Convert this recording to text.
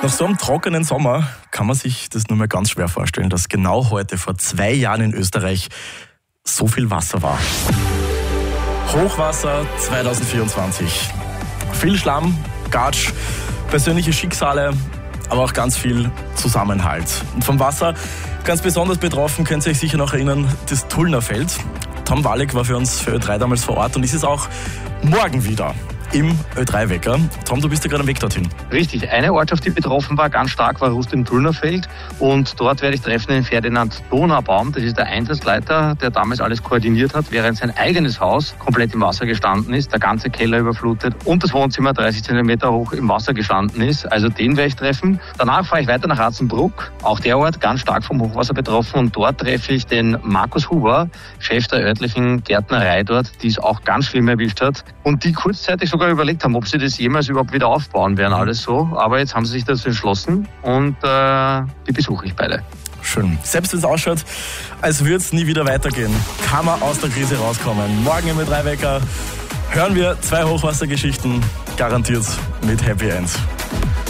Nach so einem trockenen Sommer kann man sich das nur mehr ganz schwer vorstellen, dass genau heute vor 2 Jahren in Österreich so viel Wasser war. Hochwasser 2024. Viel Schlamm, Gatsch, persönliche Schicksale, aber auch ganz viel Zusammenhalt. Und vom Wasser ganz besonders betroffen, könnt ihr euch sicher noch erinnern, das Tullnerfeld. Tom Wallig war für uns für Ö3 damals vor Ort und ist es auch morgen wieder im Ö3-Wecker. Tom, du bist ja gerade am Weg dorthin. Richtig. Eine Ortschaft, die betroffen war, ganz stark, war Rust im Tullnerfeld. Und dort werde ich treffen den Ferdinand Donaubaum. Das ist der Einsatzleiter, der damals alles koordiniert hat, während sein eigenes Haus komplett im Wasser gestanden ist, der ganze Keller überflutet und das Wohnzimmer 30 Zentimeter hoch im Wasser gestanden ist. Also den werde ich treffen. Danach fahre ich weiter nach Ratzenbruck. Auch der Ort ganz stark vom Hochwasser betroffen. Und dort treffe ich den Markus Huber, Chef der örtlichen Gärtnerei dort, die es auch ganz schlimm erwischt hat. Und die kurzzeitig sogar überlegt haben, ob sie das jemals überhaupt wieder aufbauen werden, alles so. Aber jetzt haben sie sich dazu entschlossen und die besuche ich beide. Schön. Selbst wenn es ausschaut, als würde es nie wieder weitergehen, kann man aus der Krise rauskommen. Morgen im Ö3-Wecker hören wir 2 Hochwassergeschichten, garantiert mit Happy End.